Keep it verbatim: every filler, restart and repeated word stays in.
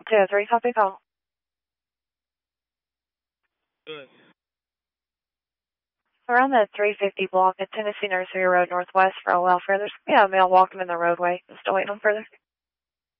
two oh three, copy call. Good. We're on the three fifty block at Tennessee Nursery Road Northwest for a while further. Yeah, male walking in the roadway. Still waiting on further.